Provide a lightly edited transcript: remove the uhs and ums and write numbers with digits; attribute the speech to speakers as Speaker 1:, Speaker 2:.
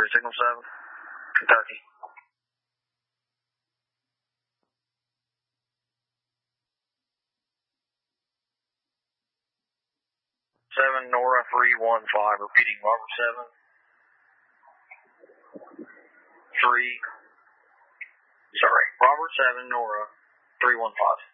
Speaker 1: Auxiliary Signal 7, Kentucky. 7 Nora 315, repeating Robert 7 Nora 315.